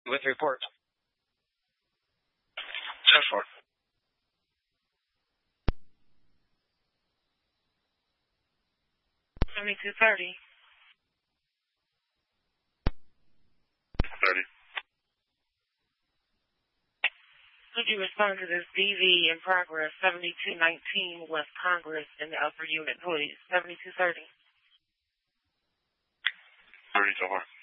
With report. 10-4. 7230. 30. Could you respond to this DV in progress 7219 West Congress in the upper unit, please? 7230. 30 so far.